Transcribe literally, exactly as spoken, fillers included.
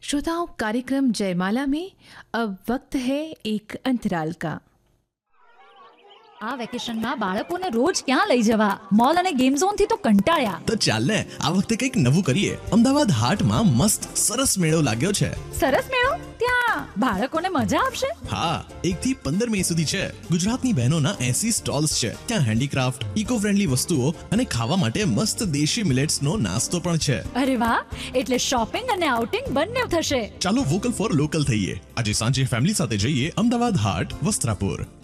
श्रोताओं, कार्यक्रम जयमाला में अब वक्त है एक अंतराल का। આ વેકેશનમાં બાળકોને રોજ ક્યાં લઈ જવા? મોલ અને ગેમ ઝોન થી તો કંટાળ્યા. તો ચાલ ને આ વખતે કંઈક નવું કરીએ. અમદાવાદ હાટમાં મસ્ત સરસ મેળો લાગ્યો છે. સરસ મેળો? ત્યાં બાળકોને મજા આવશે? હા, એક થી પંદર મે સુધી છે. ગુજરાતની બહેનોના એસી સ્ટોલ્સ છે. ત્યાં હેન્ડીક્રાફ્ટ, ઇકો ફ્રેન્ડલી વસ્તુઓ અને ખાવા માટે મસ્ત દેશી મિલેટ્સ નો નાસ્તો પણ છે. અરે વાહ, એટલે શોપિંગ અને આઉટિંગ બંને થશે. ચાલો વોકલ ફોર લોકલ થઈએ. આજે સાંજે ફેમિલી સાથે જઈએ અમદાવાદ હાટ, વસ્ત્રાપુર.